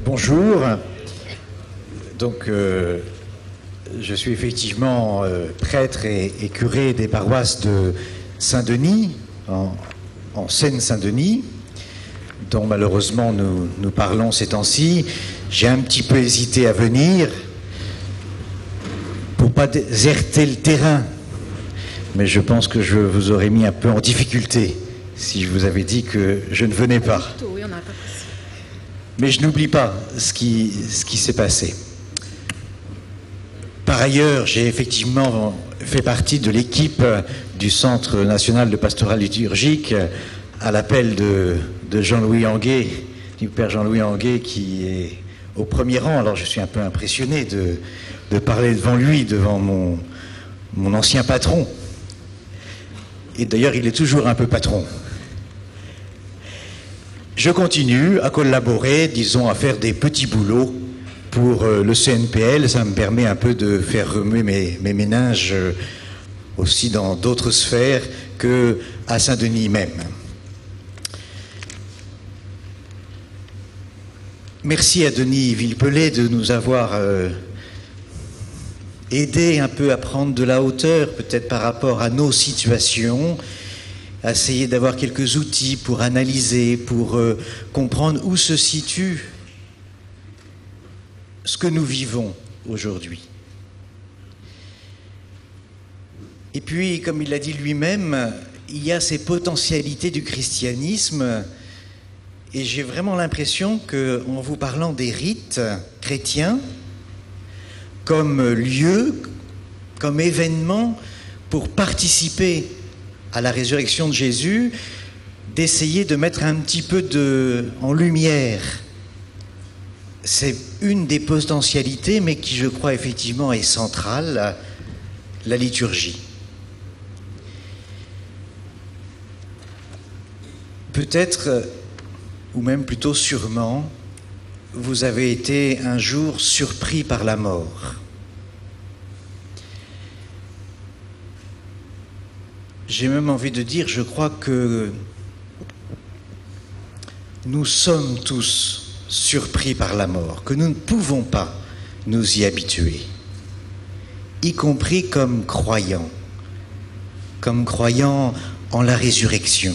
Bonjour. Donc, je suis effectivement prêtre et curé des paroisses de Saint-Denis, en Seine-Saint-Denis, dont malheureusement nous parlons ces temps-ci. J'ai un petit peu hésité à venir pour pas déserter le terrain, mais je pense que je vous aurais mis un peu en difficulté si je vous avais dit que je ne venais pas. Mais je n'oublie pas ce qui s'est passé. Par ailleurs, j'ai effectivement fait partie de l'équipe du Centre national de pastoral liturgique à l'appel de Jean-Louis Anguet, du père Jean-Louis Anguet, qui est au premier rang. Alors je suis un peu impressionné de parler devant lui, devant mon ancien patron. Et d'ailleurs, il est toujours un peu patron. Je continue à collaborer, disons, à faire des petits boulots pour le CNPL. Ça me permet un peu de faire remuer mes méninges aussi dans d'autres sphères qu'à Saint-Denis même. Merci à Denis Villepelet de nous avoir aidé un peu à prendre de la hauteur, peut-être par rapport à nos situations, à essayer d'avoir quelques outils pour analyser, pour comprendre où se situe ce que nous vivons aujourd'hui. Et puis, comme il l'a dit lui-même, il y a ces potentialités du christianisme, et j'ai vraiment l'impression qu'en vous parlant des rites chrétiens, comme lieu, comme événement pour participer à la résurrection de Jésus, d'essayer de mettre un petit peu en lumière. C'est une des potentialités, mais qui, je crois, effectivement est centrale, la liturgie. Peut-être, ou même plutôt sûrement, vous avez été un jour surpris par la mort. J'ai même envie de dire, je crois que nous sommes tous surpris par la mort, que nous ne pouvons pas nous y habituer, y compris comme croyants en la résurrection.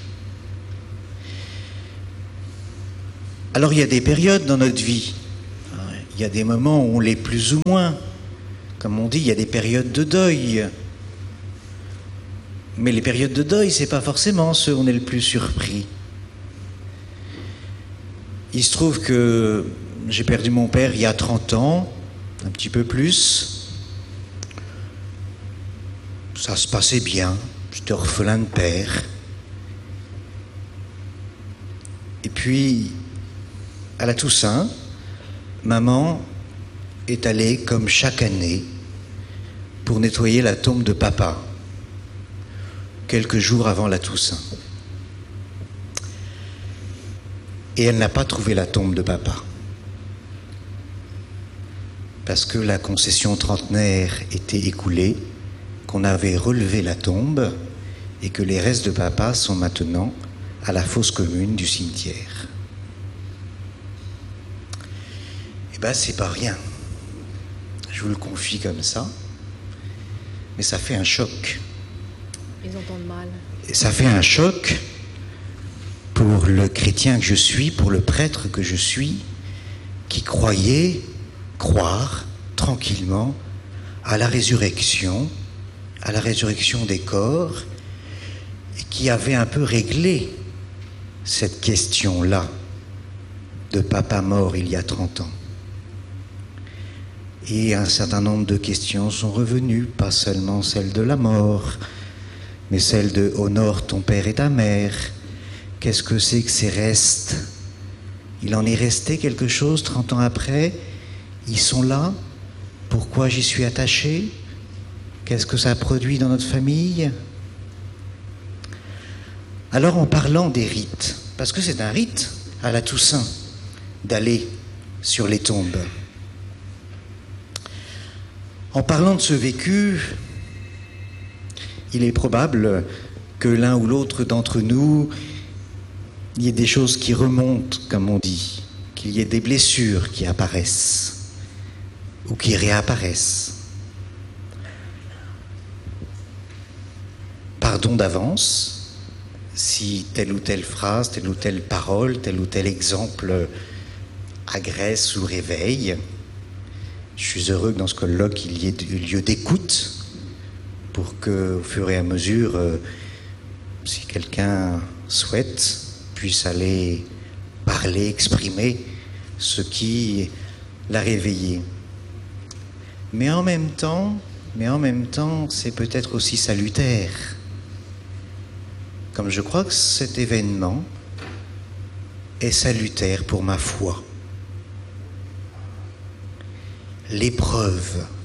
Alors il y a des périodes dans notre vie, il y a des moments où on l'est plus ou moins, comme on dit, il y a des périodes de deuil. Mais les périodes de deuil, ce n'est pas forcément ceux où on est le plus surpris. Il se trouve que j'ai perdu mon père il y a 30 ans, un petit peu plus. Ça se passait bien, j'étais orphelin de père. Et puis, à la Toussaint, maman est allée, comme chaque année, pour nettoyer la tombe de papa, quelques jours avant la Toussaint. Et elle n'a pas trouvé la tombe de papa. Parce que la concession trentenaire était écoulée, qu'on avait relevé la tombe et que les restes de papa sont maintenant à la fosse commune du cimetière. Eh bien, c'est pas rien. Je vous le confie comme ça. Mais ça fait un choc. Ils entendent mal. Et ça fait un choc pour le chrétien que je suis, pour le prêtre que je suis, qui croyait croire tranquillement à la résurrection des corps, et qui avait un peu réglé cette question-là de papa mort il y a 30 ans. Et un certain nombre de questions sont revenues, pas seulement celle de la mort, mais celle de « honore ton père et ta mère ». Qu'est-ce que c'est que ces restes? Il en est resté quelque chose 30 ans après? Ils sont là? Pourquoi j'y suis attaché? Qu'est-ce que ça produit dans notre famille? Alors en parlant des rites, parce que c'est un rite à la Toussaint d'aller sur les tombes, en parlant de ce vécu, il est probable que l'un ou l'autre d'entre nous, il y ait des choses qui remontent, comme on dit, qu'il y ait des blessures qui apparaissent ou qui réapparaissent. Pardon d'avance si telle ou telle phrase, telle ou telle parole, tel ou tel exemple agresse ou réveille. Je suis heureux que dans ce colloque, il y ait lieu d'écoute pour que, au fur et à mesure, si quelqu'un souhaite, puisse aller parler, exprimer ce qui l'a réveillé. Mais en même temps, c'est peut-être aussi salutaire. Comme je crois que cet événement est salutaire pour ma foi. L'épreuve.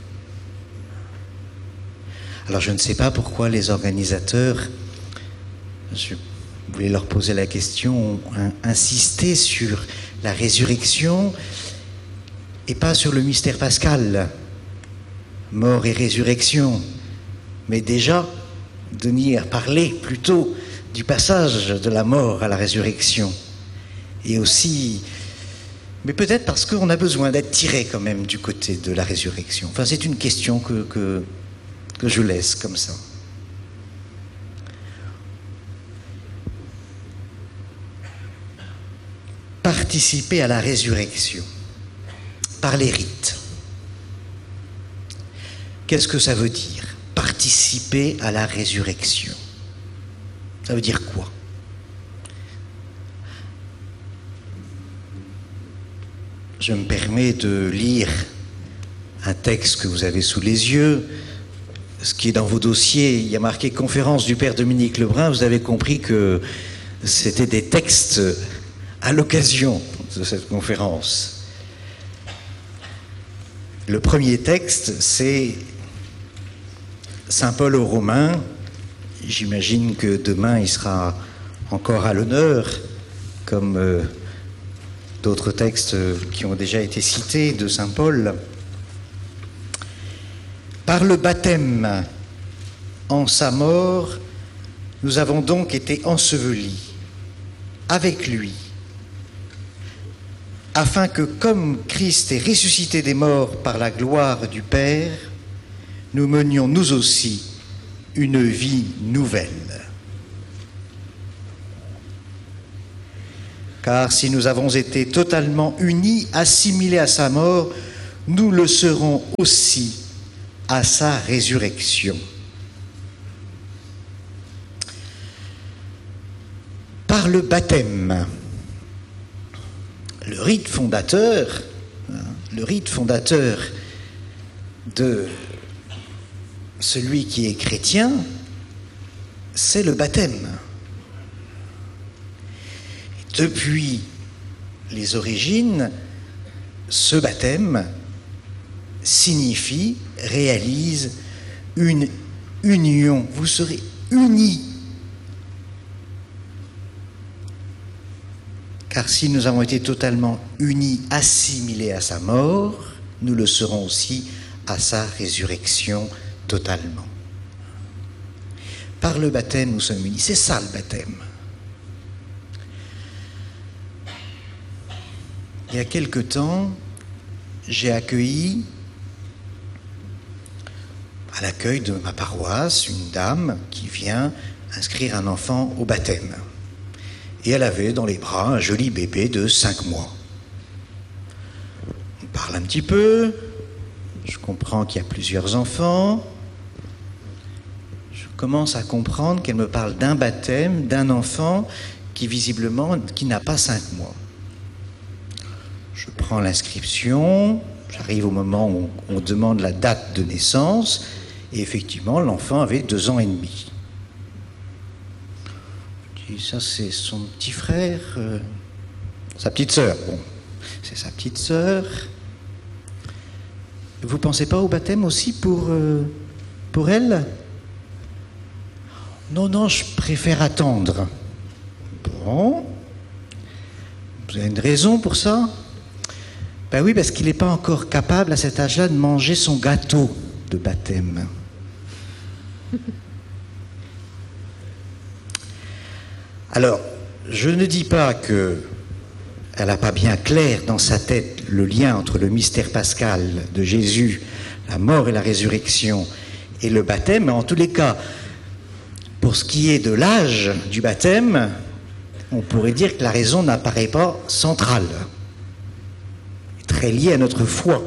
Alors je ne sais pas pourquoi les organisateurs, je voulais leur poser la question, ont insisté sur la résurrection et pas sur le mystère pascal, mort et résurrection. Mais déjà, Denis a parlé plutôt du passage de la mort à la résurrection. Et aussi, mais peut-être parce qu'on a besoin d'être tiré quand même du côté de la résurrection. Enfin, c'est une question que je laisse comme ça. Participer à la résurrection par les rites. Qu'est-ce que ça veut dire? Participer à la résurrection. Ça veut dire quoi? Je me permets de lire un texte que vous avez sous les yeux. Ce qui est dans vos dossiers, il y a marqué « Conférence du Père Dominique Lebrun ». Vous avez compris que c'était des textes à l'occasion de cette conférence. Le premier texte, c'est Saint Paul aux Romains. J'imagine que demain, il sera encore à l'honneur, comme d'autres textes qui ont déjà été cités de Saint Paul. Par le baptême en sa mort, nous avons donc été ensevelis avec lui, afin que, comme Christ est ressuscité des morts par la gloire du Père, nous menions nous aussi une vie nouvelle. Car si nous avons été totalement unis, assimilés à sa mort, nous le serons aussi à sa résurrection. Par le baptême, le rite fondateur de celui qui est chrétien, c'est le baptême. Et depuis les origines, ce baptême signifie, réalise une union. Vous serez unis. Car si nous avons été totalement unis, assimilés à sa mort, nous le serons aussi à sa résurrection totalement. Par le baptême, nous sommes unis. C'est ça le baptême. Il y a quelque temps, j'ai accueilli à l'accueil de ma paroisse une dame qui vient inscrire un enfant au baptême. Et elle avait dans les bras un joli bébé de 5 mois. On parle un petit peu, je comprends qu'il y a plusieurs enfants. Je commence à comprendre qu'elle me parle d'un baptême, d'un enfant qui visiblement n'a pas 5 mois. Je prends l'inscription, j'arrive au moment où on demande la date de naissance, et effectivement, l'enfant avait 2 ans et demi. Je dis, ça c'est son petit frère, sa petite sœur. Bon, c'est sa petite sœur. Vous ne pensez pas au baptême aussi pour elle? Non, je préfère attendre. Bon. Vous avez une raison pour ça? Ben oui, parce qu'il n'est pas encore capable à cet âge-là de manger son gâteau de baptême. Alors, je ne dis pas que elle n'a pas bien clair dans sa tête le lien entre le mystère pascal de Jésus, la mort et la résurrection, et le baptême. Mais en tous les cas, pour ce qui est de l'âge du baptême, on pourrait dire que la raison n'apparaît pas centrale, très liée à notre foi.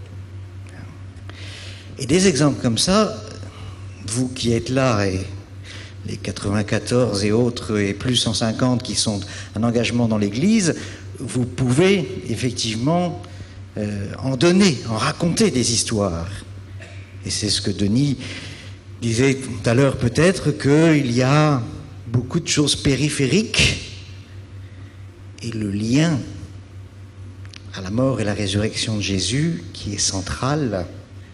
Et des exemples comme ça, vous qui êtes là, et les 94 et autres, et plus 150 qui sont en engagement dans l'Église, vous pouvez effectivement en donner, en raconter des histoires. Et c'est ce que Denis disait tout à l'heure, peut-être qu'il y a beaucoup de choses périphériques, et le lien à la mort et la résurrection de Jésus qui est central.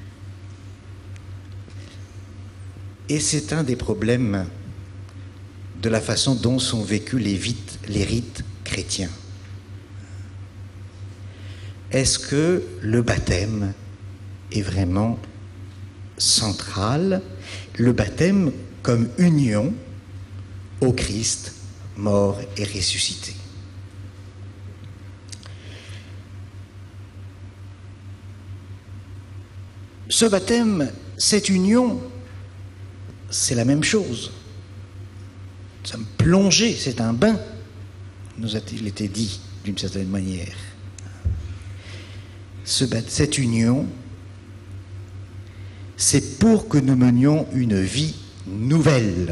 Et c'est un des problèmes de la façon dont sont vécus les rites chrétiens. Est-ce que le baptême est vraiment central? Le baptême comme union au Christ, mort et ressuscité. Ce baptême, cette union, c'est la même chose. Nous sommes plongés, c'est un bain, nous a-t-il été dit d'une certaine manière. Cette union, c'est pour que nous menions une vie nouvelle.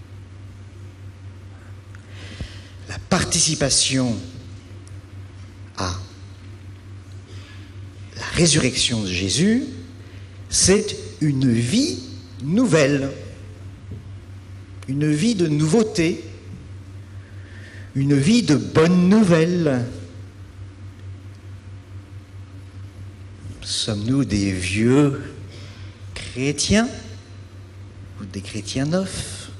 La participation à la résurrection de Jésus, c'est une vie nouvelle, une vie de nouveauté, une vie de bonnes nouvelles. Sommes-nous des vieux chrétiens ou des chrétiens neufs?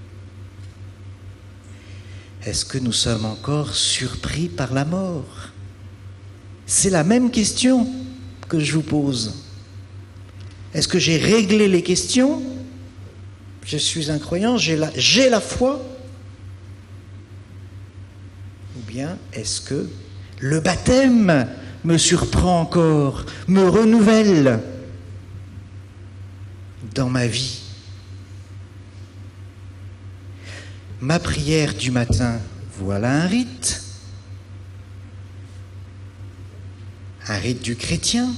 Est-ce que nous sommes encore surpris par la mort? C'est la même question que je vous pose. Est-ce que j'ai réglé les questions? Je suis un croyant, j'ai la foi? Ou bien est-ce que le baptême me surprend encore, me renouvelle dans ma vie? Ma prière du matin, voilà un rite du chrétien.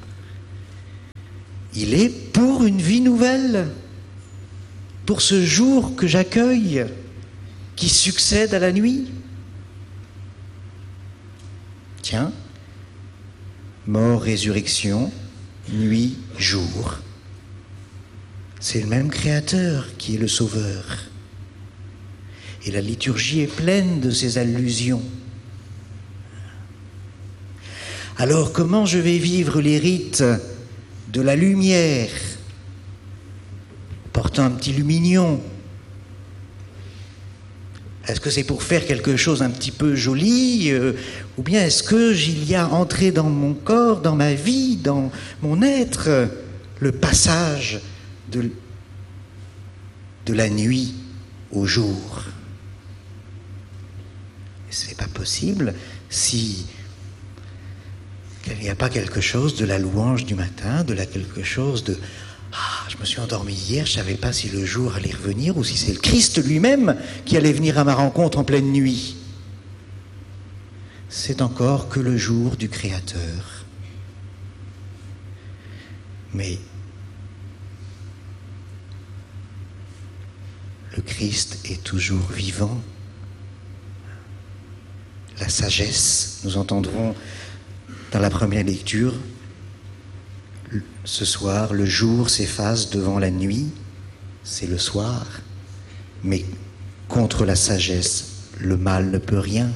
Il est pour une vie nouvelle, pour ce jour que j'accueille, qui succède à la nuit. Tiens, mort, résurrection, nuit, jour. C'est le même Créateur qui est le Sauveur. Et la liturgie est pleine de ces allusions. Alors comment je vais vivre les rites de la lumière, portant un petit lumignon? Est-ce que c'est pour faire quelque chose un petit peu joli, ou bien est-ce que il y a entré dans mon corps, dans ma vie, dans mon être, le passage de la nuit au jour? C'est pas possible si il n'y a pas quelque chose de la louange du matin, quelque chose de « Ah, je me suis endormi hier, je ne savais pas si le jour allait revenir ou si c'est le Christ lui-même qui allait venir à ma rencontre en pleine nuit. » C'est encore que le jour du Créateur. Mais le Christ est toujours vivant. La sagesse, nous entendrons dans la première lecture, ce soir, le jour s'efface devant la nuit, c'est le soir, mais contre la sagesse, le mal ne peut rien.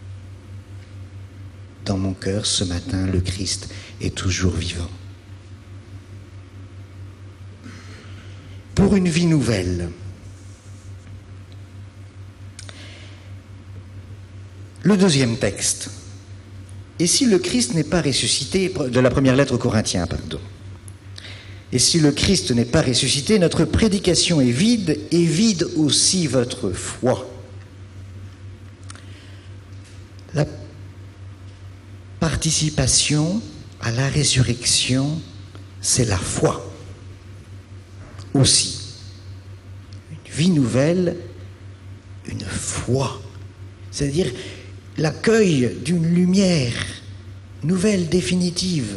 Dans mon cœur, ce matin, le Christ est toujours vivant. Pour une vie nouvelle, le deuxième texte. Et si le Christ n'est pas ressuscité, de la première lettre aux Corinthiens, pardon. Et si le Christ n'est pas ressuscité, notre prédication est vide, et vide aussi votre foi. participation à la résurrection, c'est la foi aussi. Une vie nouvelle, une foi, c'est-à-dire l'accueil d'une lumière nouvelle, définitive.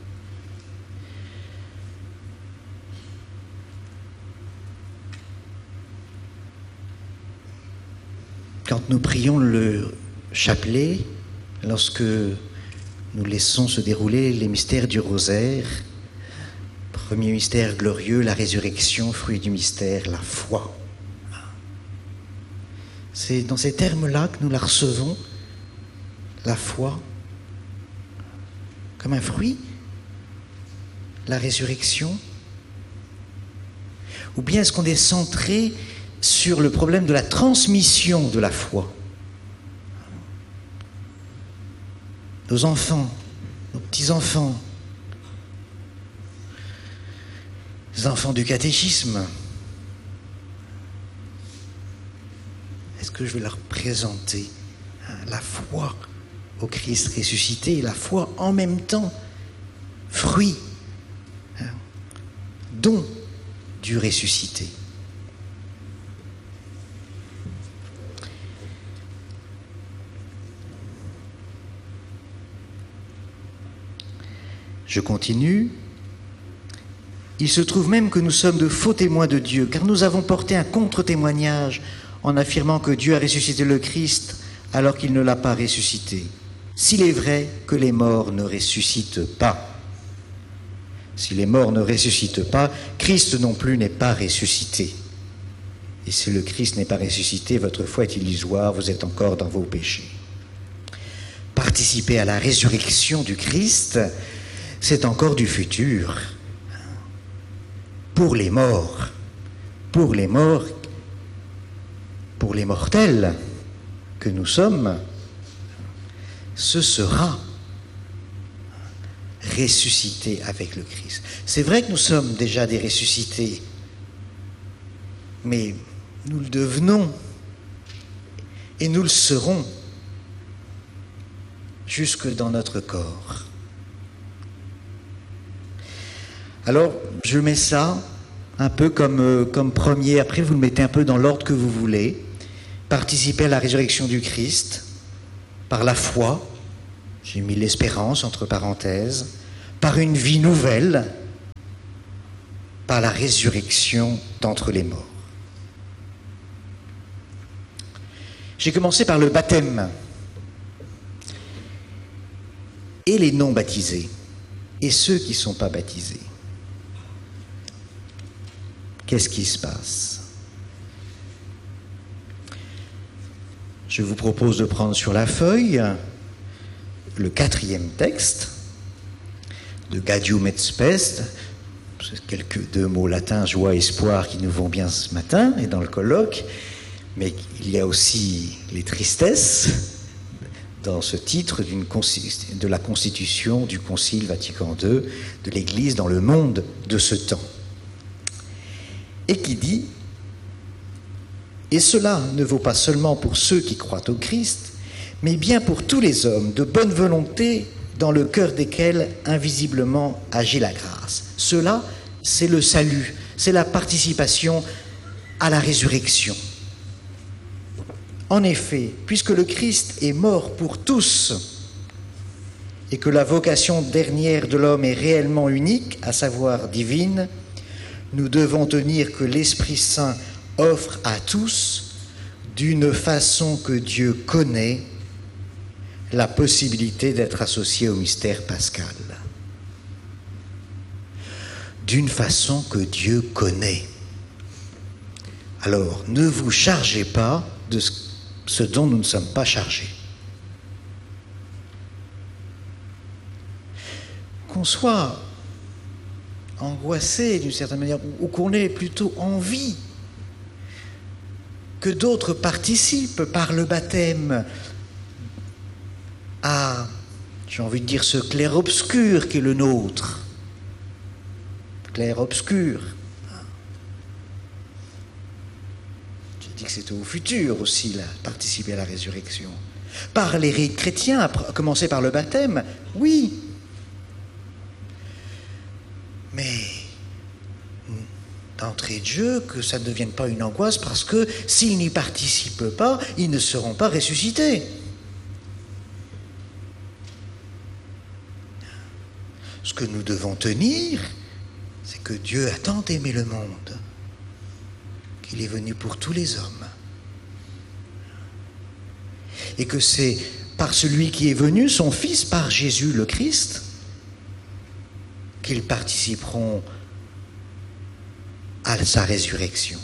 Quand nous prions le chapelet, lorsque nous laissons se dérouler les mystères du rosaire, premier mystère glorieux, la résurrection, fruit du mystère, la foi. C'est dans ces termes-là que nous la recevons, la foi, comme un fruit, la résurrection. Ou bien est-ce qu'on est centré sur le problème de la transmission de la foi? Nos enfants, nos petits-enfants, les enfants du catéchisme, est-ce que je vais leur présenter la foi au Christ ressuscité, la foi en même temps, fruit, don du ressuscité? Je continue. Il se trouve même que nous sommes de faux témoins de Dieu, car nous avons porté un contre-témoignage en affirmant que Dieu a ressuscité le Christ alors qu'il ne l'a pas ressuscité. S'il est vrai que les morts ne ressuscitent pas. Si les morts ne ressuscitent pas, Christ non plus n'est pas ressuscité. Et si le Christ n'est pas ressuscité, votre foi est illusoire, vous êtes encore dans vos péchés. Participer à la résurrection du Christ, c'est encore du futur. Pour les morts, pour les mortels que nous sommes, ce sera ressuscité avec le Christ. C'est vrai que nous sommes déjà des ressuscités, mais nous le devenons et nous le serons jusque dans notre corps. Alors, je mets ça un peu comme premier, après vous le mettez un peu dans l'ordre que vous voulez. Participer à la résurrection du Christ par la foi, j'ai mis l'espérance entre parenthèses, par une vie nouvelle, par la résurrection d'entre les morts. J'ai commencé par le baptême et les non baptisés et ceux qui ne sont pas baptisés. Qu'est-ce qui se passe? Je vous propose de prendre sur la feuille le 4e texte de Gaudium et Spes, quelques 2 mots latins, joie, espoir, qui nous vont bien ce matin et dans le colloque, mais il y a aussi les tristesses dans ce titre de la constitution du Concile Vatican II de l'Église dans le monde de ce temps. Et qui dit « Et cela ne vaut pas seulement pour ceux qui croient au Christ, mais bien pour tous les hommes de bonne volonté dans le cœur desquels invisiblement agit la grâce. » Cela, c'est le salut, c'est la participation à la résurrection. En effet, puisque le Christ est mort pour tous et que la vocation dernière de l'homme est réellement unique, à savoir divine, nous devons tenir que l'Esprit Saint offre à tous, d'une façon que Dieu connaît, la possibilité d'être associé au mystère pascal. D'une façon que Dieu connaît. Alors, ne vous chargez pas de ce dont nous ne sommes pas chargés. Qu'on soit angoissé d'une certaine manière, ou qu'on ait plutôt envie que d'autres participent par le baptême à, j'ai envie de dire, ce clair-obscur qui est le nôtre. Clair-obscur. J'ai dit que c'était au futur aussi, là, participer à la résurrection. Par les rites chrétiens, à commencer par le baptême, oui. Mais d'entrée de jeu, que ça ne devienne pas une angoisse, parce que s'ils n'y participent pas, ils ne seront pas ressuscités. Ce que nous devons tenir, c'est que Dieu a tant aimé le monde qu'il est venu pour tous les hommes. Et que c'est par celui qui est venu, son Fils, par Jésus le Christ, qu'ils participeront à sa résurrection.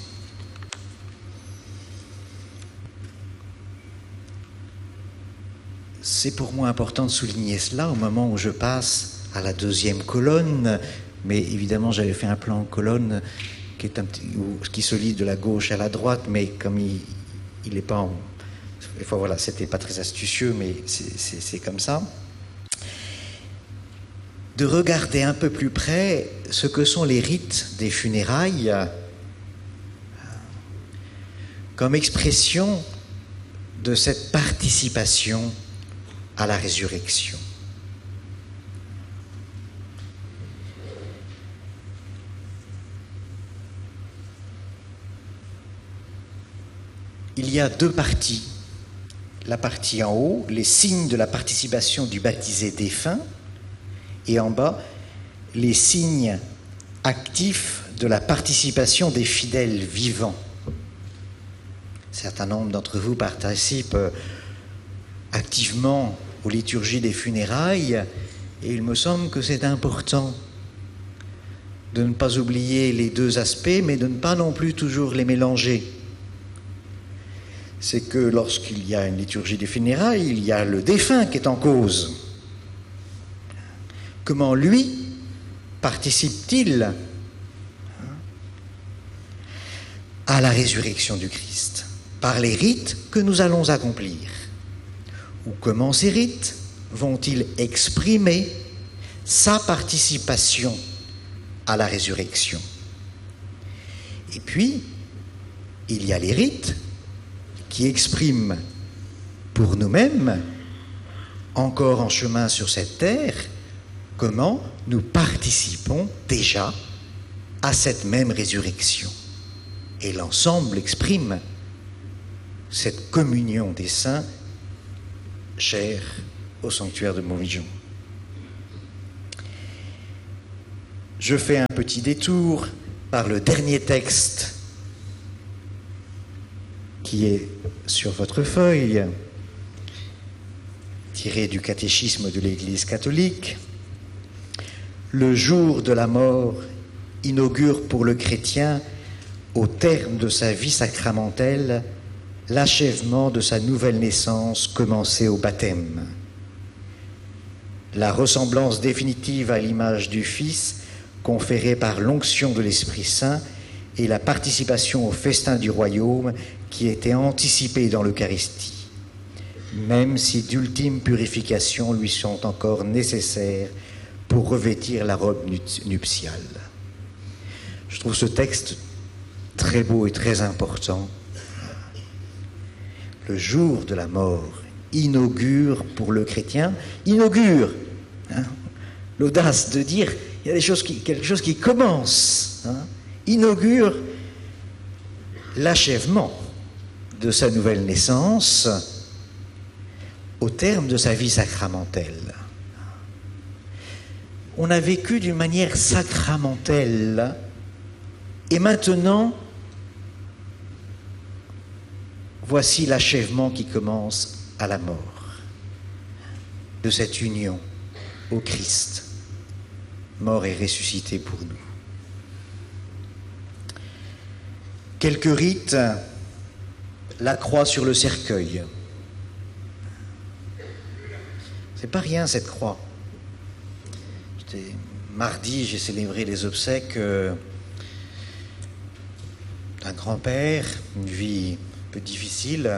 C'est pour moi important de souligner cela au moment où je passe à la deuxième colonne, mais évidemment j'avais fait un plan en colonne qui se lit de la gauche à la droite, mais comme il n'est pas en... Enfin, voilà, c'était pas très astucieux, mais c'est comme ça. De regarder un peu plus près ce que sont les rites des funérailles comme expression de cette participation à la résurrection. Il y a deux parties. La partie en haut, les signes de la participation du baptisé défunt, et en bas, les signes actifs de la participation des fidèles vivants. Un certain nombre d'entre vous participent activement aux liturgies des funérailles, et il me semble que c'est important de ne pas oublier les deux aspects, mais de ne pas non plus toujours les mélanger. C'est que lorsqu'il y a une liturgie des funérailles, il y a le défunt qui est en cause. Comment lui participe-t-il à la résurrection du Christ? Par les rites que nous allons accomplir. Ou comment ces rites vont-ils exprimer sa participation à la résurrection? Et puis, il y a les rites qui expriment pour nous-mêmes, encore en chemin sur cette terre, comment nous participons déjà à cette même résurrection. Et l'ensemble exprime cette communion des saints chère au sanctuaire de Montvigeon. Je fais un petit détour par le dernier texte qui est sur votre feuille, tiré du catéchisme de l'Église catholique. Le jour de la mort inaugure pour le chrétien, au terme de sa vie sacramentelle, l'achèvement de sa nouvelle naissance commencée au baptême. La ressemblance définitive à l'image du Fils, conférée par l'onction de l'Esprit Saint, et la participation au festin du royaume qui était anticipé dans l'Eucharistie, même si d'ultimes purifications lui sont encore nécessaires pour revêtir la robe nuptiale. Je trouve ce texte très beau et très important. Le jour de la mort inaugure pour le chrétien, l'audace de dire il y a quelque chose qui commence, inaugure l'achèvement de sa nouvelle naissance au terme de sa vie sacramentelle. On a vécu d'une manière sacramentelle et maintenant, voici l'achèvement qui commence à la mort de cette union au Christ, mort et ressuscité pour nous. Quelques rites, la croix sur le cercueil. C'est pas rien cette croix. Mardi, j'ai célébré les obsèques d'un grand-père, une vie un peu difficile,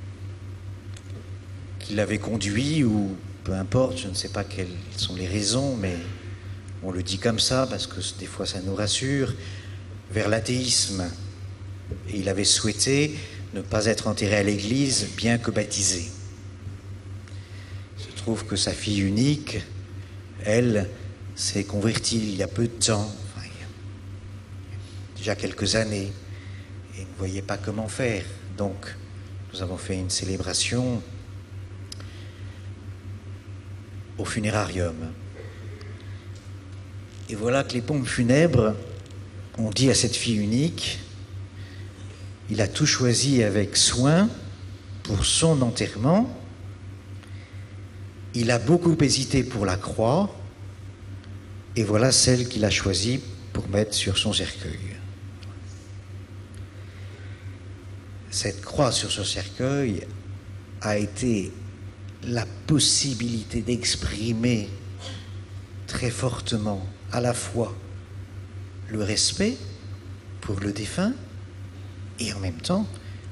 qui l'avait conduit, ou peu importe, je ne sais pas quelles sont les raisons, mais on le dit comme ça parce que des fois ça nous rassure, vers l'athéisme. Et il avait souhaité ne pas être enterré à l'église, bien que baptisé. trouve que sa fille unique, elle, s'est convertie il y a peu de temps, enfin, il y a déjà quelques années, et ne voyait pas comment faire. Donc, nous avons fait une célébration au funérarium. Et voilà que les pompes funèbres ont dit à cette fille unique, il a tout choisi avec soin pour son enterrement, il a beaucoup hésité pour la croix, et voilà celle qu'il a choisie pour mettre sur son cercueil. Cette croix sur son cercueil a été la possibilité d'exprimer très fortement à la fois le respect pour le défunt et en même temps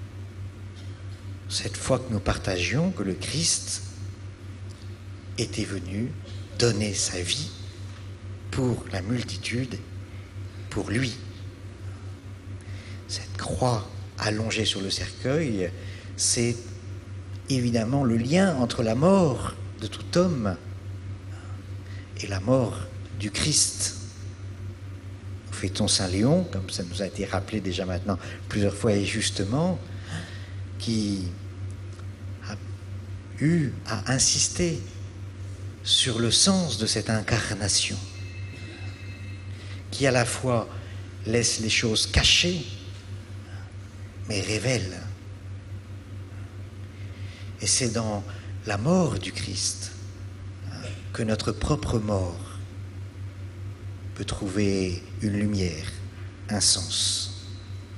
cette foi que nous partagions, que le Christ était venu donner sa vie pour la multitude, pour lui. Cette croix allongée sur le cercueil, c'est évidemment le lien entre la mort de tout homme et la mort du Christ. Nous fêtons Saint Léon, comme ça nous a été rappelé déjà maintenant plusieurs fois et justement, qui a eu à insister sur le sens de cette incarnation, qui à la fois laisse les choses cachées, mais révèle. Et c'est dans la mort du Christ que notre propre mort peut trouver une lumière, un sens.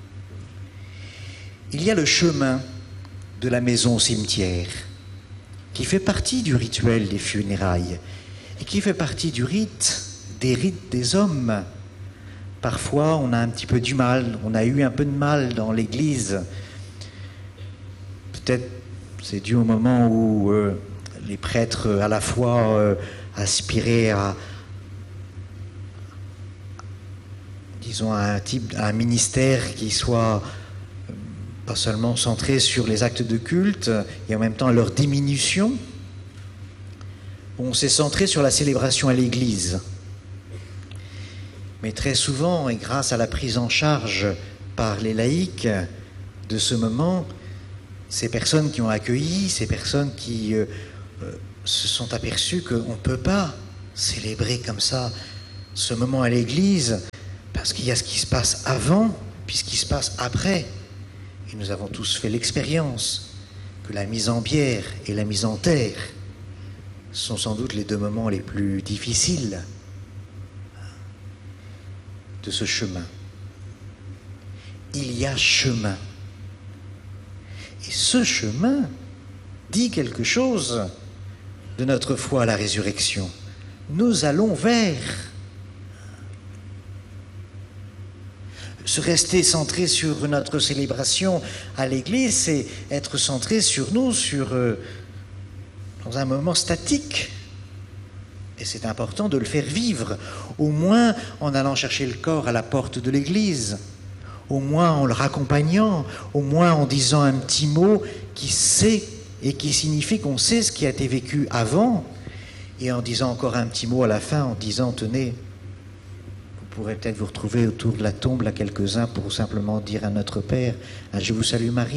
Il y a le chemin de la maison au cimetière, qui fait partie du rituel des funérailles et qui fait partie du rite, des rites des hommes. Parfois, on a un petit peu du mal, on a eu un peu de mal dans l'Église. Peut-être c'est dû au moment où les prêtres à la fois aspiraient à, disons, à un ministère qui soit pas seulement centré sur les actes de culte et en même temps leur diminution. On s'est centré sur la célébration à l'Église. Mais très souvent, et grâce à la prise en charge par les laïcs de ce moment, ces personnes qui ont accueilli, ces personnes qui se sont aperçues qu'on ne peut pas célébrer comme ça ce moment à l'Église, parce qu'il y a ce qui se passe avant, puis ce qui se passe après. Et nous avons tous fait l'expérience que la mise en bière et la mise en terre sont sans doute les deux moments les plus difficiles de ce chemin. Il y a chemin. Et ce chemin dit quelque chose de notre foi à la résurrection. Nous allons vers. Se rester centré sur notre célébration à l'Église, c'est être centré sur nous, dans un moment statique. Et c'est important de le faire vivre, au moins en allant chercher le corps à la porte de l'Église, au moins en le raccompagnant, au moins en disant un petit mot qui sait et qui signifie qu'on sait ce qui a été vécu avant, et en disant encore un petit mot à la fin, en disant « Tenez, vous pourrez peut-être vous retrouver autour de la tombe, là, quelques-uns, pour simplement dire à notre Père, « Je vous salue Marie ».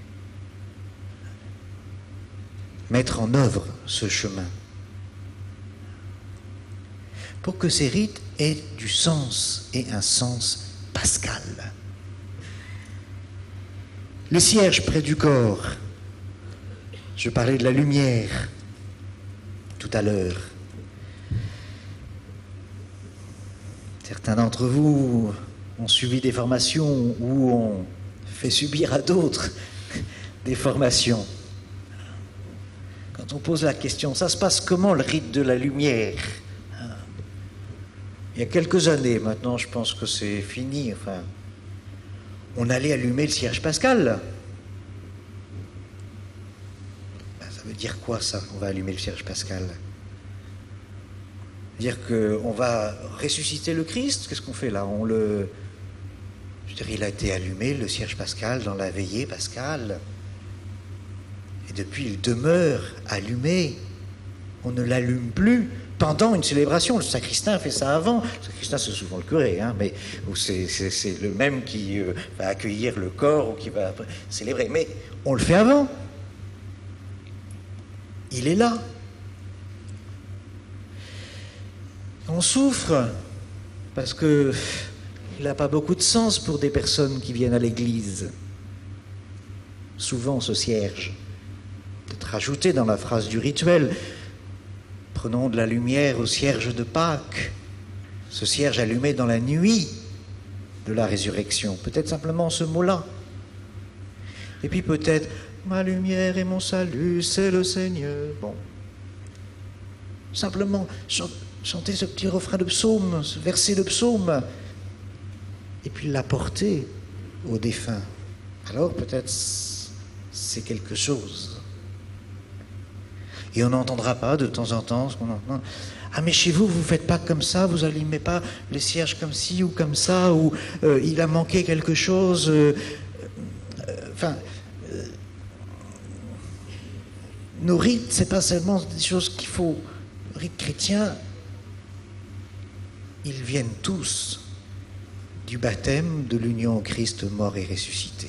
Mettre en œuvre ce chemin pour que ces rites aient du sens et un sens pascal. Les cierges près du corps, je parlais de la lumière tout à l'heure. Certains d'entre vous ont suivi des formations ou ont fait subir à d'autres des formations. Quand on pose la question, ça se passe comment le rite de la lumière ? Il y a quelques années, maintenant je pense que c'est fini, enfin, on allait allumer le cierge pascal. Ça veut dire quoi ça, on va allumer le cierge pascal ? Dire qu'on va ressusciter le Christ, qu'est-ce qu'on fait là ? Je veux dire, il a été allumé, le cierge pascal, dans la veillée pascale. Et depuis, il demeure allumé. on ne l'allume plus pendant une célébration. Le sacristain fait ça avant. Le sacristain, c'est souvent le curé, hein, mais c'est le même qui va accueillir le corps ou qui va célébrer. Mais on le fait avant. Il est là. On souffre parce que il n'a pas beaucoup de sens pour des personnes qui viennent à l'église. Souvent, ce cierge, peut-être rajouté dans la phrase du rituel, prenons de la lumière au cierge de Pâques, ce cierge allumé dans la nuit de la résurrection, peut-être simplement ce mot-là. Et puis peut-être, ma lumière et mon salut, c'est le Seigneur. Bon, simplement chanter ce petit refrain de psaume, ce verset de psaume, et puis l'apporter aux défunts. Alors peut-être c'est quelque chose. Et on n'entendra pas de temps en temps ce qu'on entend. Ah mais chez vous, vous ne faites pas comme ça, vous n'allumez pas les cierges comme ci ou comme ça, ou il a manqué quelque chose. Nos rites, ce n'est pas seulement des choses qu'il faut. Les rites chrétiens, ils viennent tous du baptême, de l'union au Christ mort et ressuscité.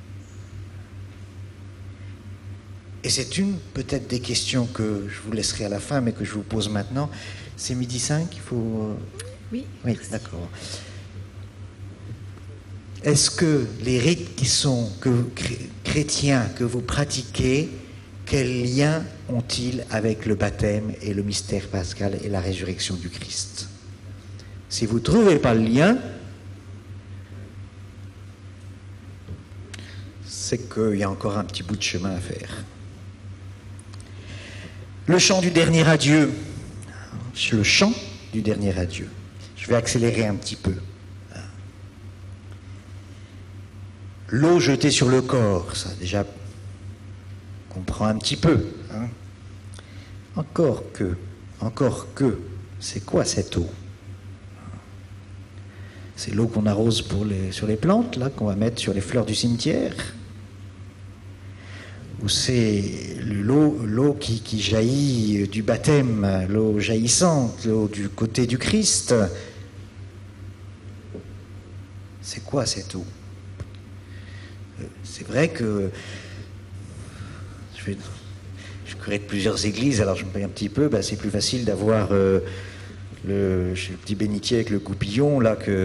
Et c'est une, peut-être, des questions que je vous laisserai à la fin, mais que je vous pose maintenant. C'est 12h05, il faut... Oui. Oui, d'accord. Est-ce que les rites qui sont chrétiens, que vous pratiquez, quel lien ont-ils avec le baptême et le mystère pascal et la résurrection du Christ? Si vous ne trouvez pas le lien, c'est qu'il y a encore un petit bout de chemin à faire. Le chant du dernier adieu. Le chant du dernier adieu. Je vais accélérer un petit peu. L'eau jetée sur le corps, ça déjà comprend un petit peu. Hein. Encore que, c'est quoi cette eau? C'est l'eau qu'on arrose sur les plantes, là, qu'on va mettre sur les fleurs du cimetière? Ou c'est l'eau qui jaillit du baptême, l'eau jaillissante, l'eau du côté du Christ? C'est quoi cette eau? C'est vrai que je curé de plusieurs églises, alors je me paye un petit peu, c'est plus facile d'avoir le petit bénitier avec le coupillon là que